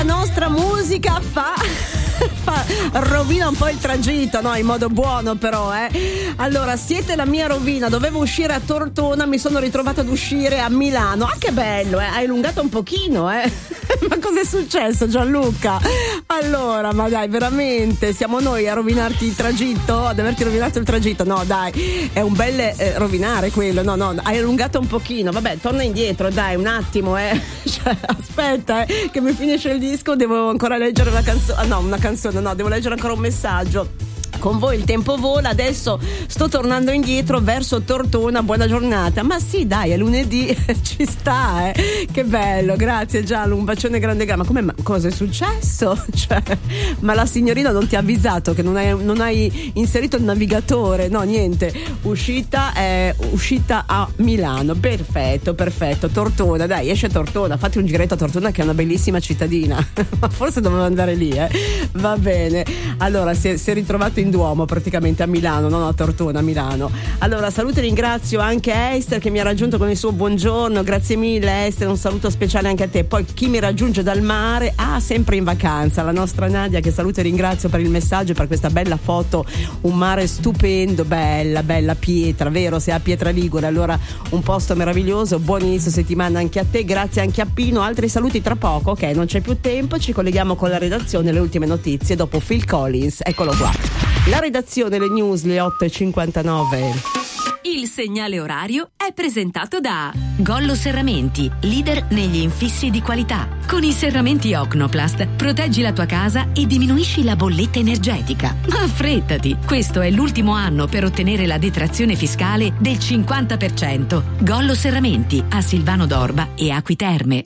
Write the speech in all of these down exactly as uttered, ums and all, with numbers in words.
La nostra musica fa, fa rovina un po' il tragitto, no? In modo buono però, eh. Allora, siete la mia rovina. Dovevo uscire a Tortona, mi sono ritrovata ad uscire a Milano. Ah, che bello, eh. Hai allungato un pochino, eh. Ma cos'è successo, Gianluca? Allora, ma dai, veramente siamo noi a rovinarti il tragitto, ad averti rovinato il tragitto? No, dai, è un bel eh, rovinare quello. No, no, hai allungato un pochino. Vabbè, torna indietro, dai, un attimo, eh. Cioè, aspetta, eh, che mi finisce il disco, devo ancora leggere una canzone. No, una canzone, no, devo leggere ancora un messaggio. Con voi il tempo vola, adesso sto tornando indietro verso Tortona, buona giornata. Ma sì, dai, è lunedì, ci sta, eh. Che bello, grazie Gianlu, un bacione grande grande. Ma come, ma cosa è successo? Cioè, ma la signorina non ti ha avvisato che non hai, non hai inserito il navigatore? No, niente, uscita è uscita a Milano, perfetto, perfetto. Tortona, dai, esce Tortona, fatti un giretto a Tortona che è una bellissima cittadina. Ma forse dovevo andare lì, eh. Va bene, allora si è, si è ritrovato in Duomo praticamente a Milano, non a Tortona, a Milano. Allora saluto e ringrazio anche Esther che mi ha raggiunto con il suo buongiorno, grazie mille Esther, un saluto speciale anche a te. Poi chi mi raggiunge dal mare, ah, sempre in vacanza, la nostra Nadia, che saluto e ringrazio per il messaggio e per questa bella foto, un mare stupendo, bella bella pietra, vero? Se a Pietra Ligure, allora un posto meraviglioso. Buon inizio settimana anche a te, grazie anche a Pino. Altri saluti tra poco, ok, non c'è più tempo, ci colleghiamo con la redazione, le ultime notizie dopo Phil Collins, eccolo qua. La redazione, le news, le otto e cinquantanove. Il segnale orario è presentato da Gollo Serramenti, leader negli infissi di qualità. Con i serramenti Ocnoplast proteggi la tua casa e diminuisci la bolletta energetica. Ma affrettati, questo è l'ultimo anno per ottenere la detrazione fiscale del cinquanta per cento. Gollo Serramenti a Silvano d'Orba e Acqui Terme.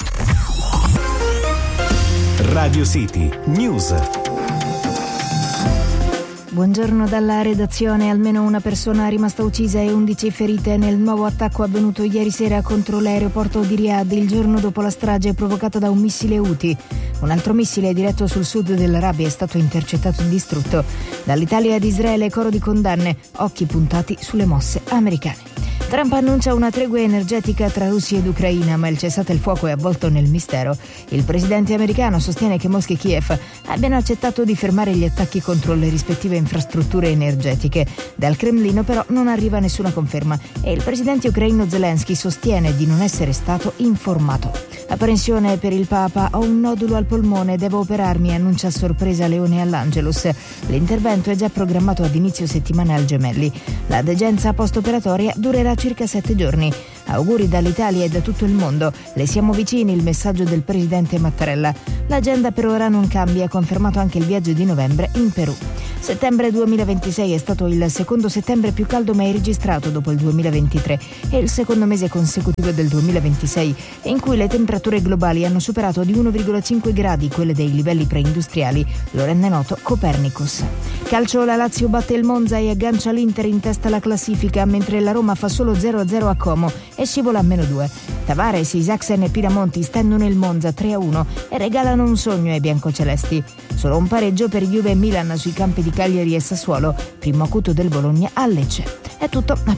Radio City News. Buongiorno dalla redazione. Almeno una persona rimasta uccisa e undici ferite nel nuovo attacco avvenuto ieri sera contro l'aeroporto di Riyadh, il giorno dopo la strage provocata da un missile Houthi. Un altro missile diretto sul sud dell'Arabia è stato intercettato e distrutto. Dall'Italia ad Israele coro di condanne, occhi puntati sulle mosse americane. Trump annuncia una tregua energetica tra Russia ed Ucraina, ma il cessate il fuoco è avvolto nel mistero. Il presidente americano sostiene che Mosca e Kiev abbiano accettato di fermare gli attacchi contro le rispettive infrastrutture energetiche. Dal Cremlino però non arriva nessuna conferma e il presidente ucraino Zelensky sostiene di non essere stato informato. Apprensione per il Papa, ho un nodulo al polmone, devo operarmi, annuncia a sorpresa Leone all'Angelus. L'intervento è già programmato ad inizio settimana al Gemelli. La degenza post-operatoria durerà circa sette giorni. Auguri dall'Italia e da tutto il mondo. Le siamo vicini, il messaggio del presidente Mattarella. L'agenda per ora non cambia, confermato anche il viaggio di novembre in Perù. Settembre duemilaventisei è stato il secondo settembre più caldo mai registrato dopo il duemilaventitré e il secondo mese consecutivo del duemilaventisei in cui le temperature globali hanno superato di uno virgola cinque gradi quelle dei livelli preindustriali, lo rende noto Copernicus. Calcio, la Lazio batte il Monza e aggancia l'Inter in testa alla classifica, mentre la Roma fa solo zero a zero a Como e scivola a meno due. Tavares, Isaacsen e Pinamonti stendono il Monza tre a uno e regalano un sogno ai biancocelesti. Solo un pareggio per Juve e Milan sui campi di Cagliari e Sassuolo, primo acuto del Bologna a Lecce. È tutto.